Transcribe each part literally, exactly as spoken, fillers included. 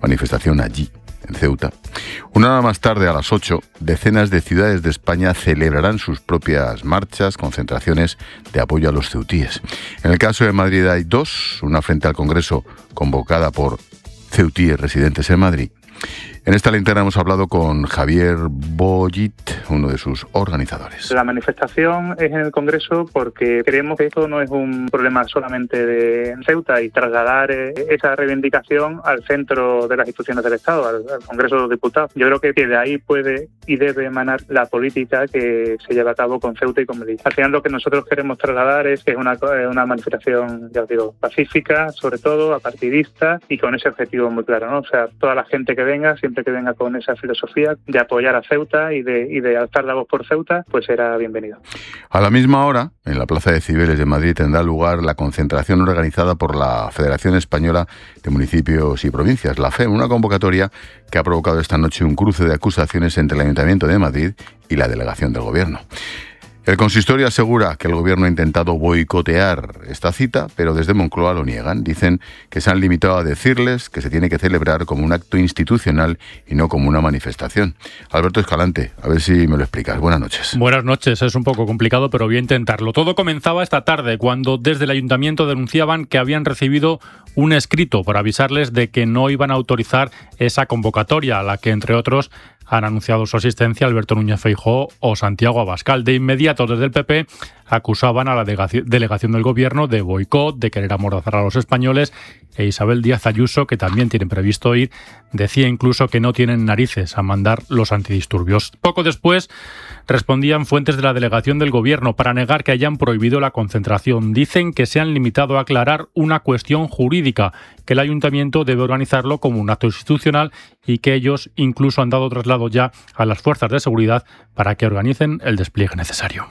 manifestación allí, en Ceuta. Una hora más tarde, a las ocho, decenas de ciudades de España celebrarán sus propias marchas, concentraciones de apoyo a los ceutíes. En el caso de Madrid hay dos, una frente al Congreso convocada por ceutíes residentes en Madrid. En esta linterna hemos hablado con Javier Bollit, uno de sus organizadores. La manifestación es en el Congreso porque creemos que esto no es un problema solamente de Ceuta y trasladar esa reivindicación al centro de las instituciones del Estado, al, al Congreso de los Diputados. Yo creo que de ahí puede y debe emanar la política que se lleva a cabo con Ceuta y con Melilla. Al final lo que nosotros queremos trasladar es que es una, una manifestación, ya os digo, pacífica, sobre todo, apartidista y con ese objetivo muy claro, ¿no? O sea, toda la gente que venga, siempre que venga con esa filosofía de apoyar a Ceuta y de, y de alzar la voz por Ceuta, pues será bienvenido. A la misma hora, en la Plaza de Cibeles de Madrid tendrá lugar la concentración organizada por la Federación Española de Municipios y Provincias, la F E M, una convocatoria que ha provocado esta noche un cruce de acusaciones entre el Ayuntamiento de Madrid y la delegación del Gobierno. El consistorio asegura que el Gobierno ha intentado boicotear esta cita, pero desde Moncloa lo niegan. Dicen que se han limitado a decirles que se tiene que celebrar como un acto institucional y no como una manifestación. Alberto Escalante, a ver si me lo explicas. Buenas noches. Buenas noches. Es un poco complicado, pero voy a intentarlo. Todo comenzaba esta tarde, cuando desde el Ayuntamiento denunciaban que habían recibido un escrito por avisarles de que no iban a autorizar esa convocatoria, a la que, entre otros, han anunciado su asistencia Alberto Núñez Feijóo o Santiago Abascal. De inmediato, desde el P P, acusaban a la delegación del Gobierno de boicot, de querer amordazar a los españoles, e Isabel Díaz Ayuso, que también tienen previsto ir, decía incluso que no tienen narices a mandar los antidisturbios. Poco después respondían fuentes de la delegación del Gobierno para negar que hayan prohibido la concentración. Dicen que se han limitado a aclarar una cuestión jurídica, que el Ayuntamiento debe organizarlo como un acto institucional y que ellos incluso han dado traslado ya a las fuerzas de seguridad para que organicen el despliegue necesario.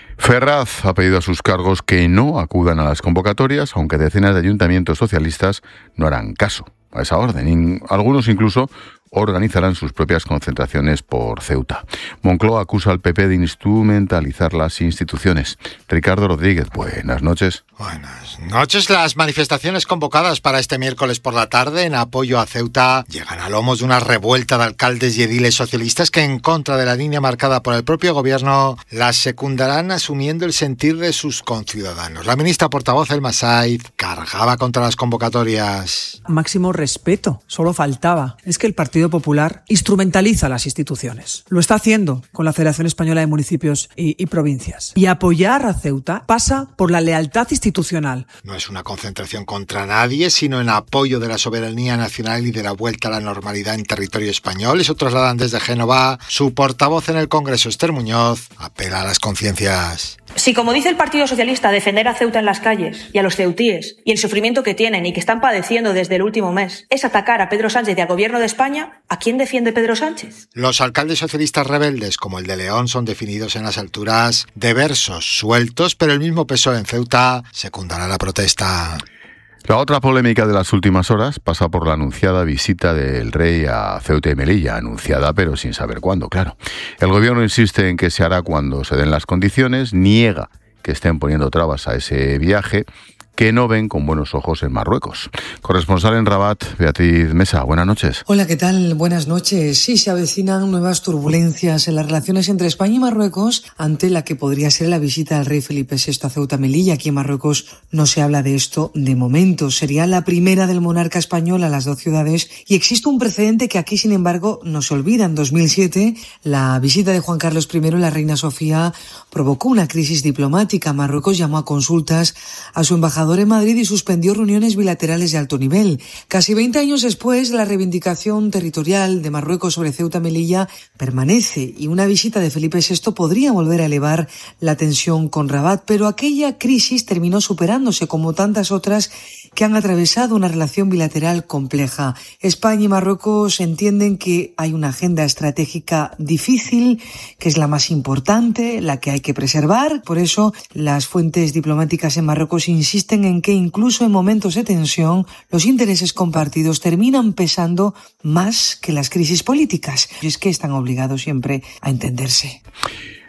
Ferraz ha pedido a sus cargos que no acudan a las convocatorias, aunque decenas de ayuntamientos socialistas no harán caso a esa orden. Algunos incluso organizarán sus propias concentraciones por Ceuta. Moncloa acusa al P P de instrumentalizar las instituciones. Ricardo Rodríguez, buenas noches. Buenas noches. Las manifestaciones convocadas para este miércoles por la tarde en apoyo a Ceuta llegan a lomos de una revuelta de alcaldes y ediles socialistas que, en contra de la línea marcada por el propio Gobierno, las secundarán asumiendo el sentir de sus conciudadanos. La ministra portavoz, Elma Saiz, cargaba contra las convocatorias. Máximo respeto, solo faltaba. Es que el Partido Popular instrumentaliza las instituciones. Lo está haciendo con la Federación Española de Municipios y, y Provincias. Y apoyar a Ceuta pasa por la lealtad institucional. No es una concentración contra nadie, sino en apoyo de la soberanía nacional y de la vuelta a la normalidad en territorio español. Eso trasladan desde Génova. Su portavoz en el Congreso, Esther Muñoz, apela a las conciencias. Si, como dice el Partido Socialista, defender a Ceuta en las calles y a los ceutíes y el sufrimiento que tienen y que están padeciendo desde el último mes es atacar a Pedro Sánchez y al Gobierno de España, ¿a quién defiende Pedro Sánchez? Los alcaldes socialistas rebeldes, como el de León, son definidos en las alturas de versos sueltos, pero el mismo P S O E en Ceuta secundará la protesta. La otra polémica de las últimas horas pasa por la anunciada visita del rey a Ceuta y Melilla, anunciada pero sin saber cuándo, claro. El Gobierno insiste en que se hará cuando se den las condiciones, niega que estén poniendo trabas a ese viaje, que no ven con buenos ojos en Marruecos. Corresponsal en Rabat, Beatriz Mesa, buenas noches. Hola, ¿qué tal? Buenas noches. Sí, se avecinan nuevas turbulencias en las relaciones entre España y Marruecos ante la que podría ser la visita del rey Felipe sexto a Ceuta Melilla. Aquí en Marruecos no se habla de esto de momento. Sería la primera del monarca español a las dos ciudades y existe un precedente que aquí, sin embargo, no se olvida. En dos mil siete, la visita de Juan Carlos primero y la reina Sofía provocó una crisis diplomática. Marruecos llamó a consultas a su embajador en Madrid y suspendió reuniones bilaterales de alto nivel. Casi veinte años después, la reivindicación territorial de Marruecos sobre Ceuta y Melilla permanece y una visita de Felipe sexto podría volver a elevar la tensión con Rabat, pero aquella crisis terminó superándose como tantas otras que han atravesado una relación bilateral compleja. España y Marruecos entienden que hay una agenda estratégica difícil, que es la más importante, la que hay que preservar. Por eso, las fuentes diplomáticas en Marruecos insisten en que incluso en momentos de tensión, los intereses compartidos terminan pesando más que las crisis políticas. Y es que están obligados siempre a entenderse.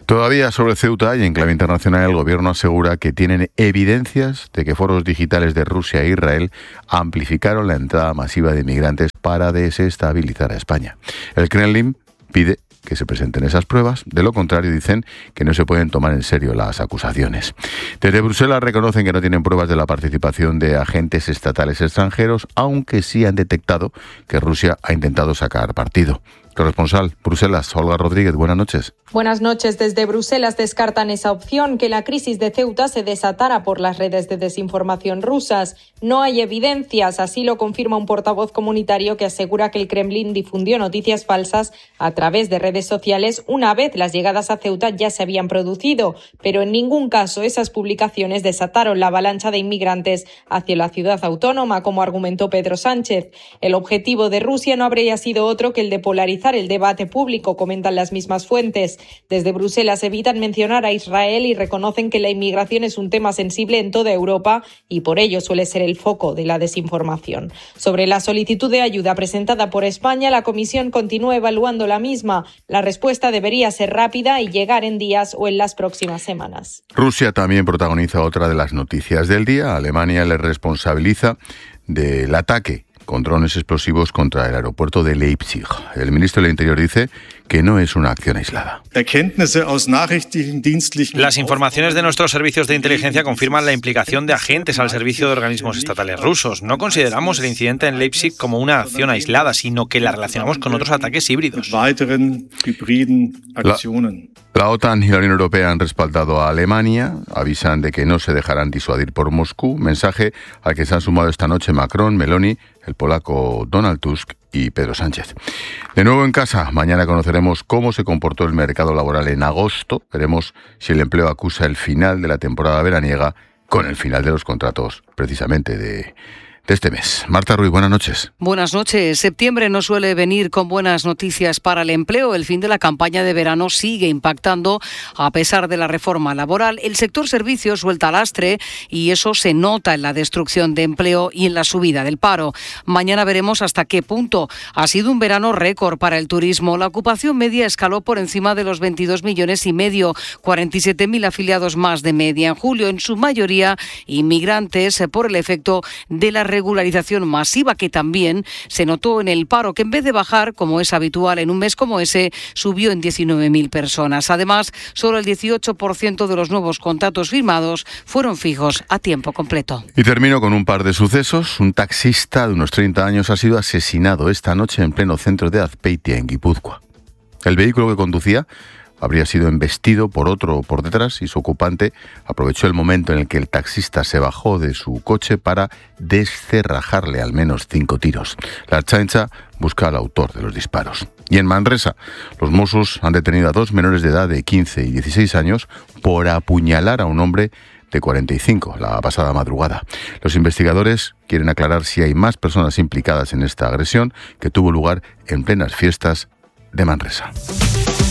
Todavía sobre Ceuta y en clave internacional, el gobierno asegura que tienen evidencias de que foros digitales de Rusia e Israel amplificaron la entrada masiva de inmigrantes para desestabilizar a España. El Kremlin pide que se presenten esas pruebas, de lo contrario dicen que no se pueden tomar en serio las acusaciones. Desde Bruselas reconocen que no tienen pruebas de la participación de agentes estatales extranjeros, aunque sí han detectado que Rusia ha intentado sacar partido. Corresponsal, Bruselas, Olga Rodríguez, buenas noches. Buenas noches. Desde Bruselas descartan esa opción, que la crisis de Ceuta se desatara por las redes de desinformación rusas. No hay evidencias, así lo confirma un portavoz comunitario que asegura que el Kremlin difundió noticias falsas a través de redes sociales una vez las llegadas a Ceuta ya se habían producido, pero en ningún caso esas publicaciones desataron la avalancha de inmigrantes hacia la ciudad autónoma, como argumentó Pedro Sánchez. El objetivo de Rusia no habría sido otro que el de polarizar el debate público, comentan las mismas fuentes. Desde Bruselas evitan mencionar a Israel y reconocen que la inmigración es un tema sensible en toda Europa y por ello suele ser el foco de la desinformación. Sobre la solicitud de ayuda presentada por España, la Comisión continúa evaluando la misma. La respuesta debería ser rápida y llegar en días o en las próximas semanas. Rusia también protagoniza otra de las noticias del día. Alemania le responsabiliza del ataque con drones explosivos contra el aeropuerto de Leipzig. El ministro del Interior dice que no es una acción aislada. Las informaciones de nuestros servicios de inteligencia confirman la implicación de agentes al servicio de organismos estatales rusos. No consideramos el incidente en Leipzig como una acción aislada, sino que la relacionamos con otros ataques híbridos. La, la OTAN y la Unión Europea han respaldado a Alemania, avisan de que no se dejarán disuadir por Moscú, mensaje al que se han sumado esta noche Macron, Meloni, el polaco Donald Tusk y Pedro Sánchez. De nuevo en casa, mañana conoceremos cómo se comportó el mercado laboral en agosto. Veremos si el empleo acusa el final de la temporada veraniega con el final de los contratos, precisamente de... de este mes. Marta Ruiz, buenas noches. Buenas noches. Septiembre no suele venir con buenas noticias para el empleo. El fin de la campaña de verano sigue impactando a pesar de la reforma laboral. El sector servicios suelta lastre y eso se nota en la destrucción de empleo y en la subida del paro. Mañana veremos hasta qué punto. Ha sido un verano récord para el turismo. La ocupación media escaló por encima de los veintidós millones y medio, cuarenta y siete mil afiliados más de media. En julio, en su mayoría, inmigrantes por el efecto de la regularización masiva que también se notó en el paro, que en vez de bajar, como es habitual en un mes como ese, subió en diecinueve mil personas. Además, solo el dieciocho por ciento de los nuevos contratos firmados fueron fijos a tiempo completo. Y termino con un par de sucesos. Un taxista de unos treinta años ha sido asesinado esta noche en pleno centro de Azpeitia, en Guipúzcoa. El vehículo que conducía habría sido embestido por otro por detrás y su ocupante aprovechó el momento en el que el taxista se bajó de su coche para descerrajarle al menos cinco tiros. La Ertzaintza busca al autor de los disparos. Y en Manresa, los Mossos han detenido a dos menores de edad de quince y dieciséis años por apuñalar a un hombre de cuarenta y cinco la pasada madrugada. Los investigadores quieren aclarar si hay más personas implicadas en esta agresión que tuvo lugar en plenas fiestas de Manresa.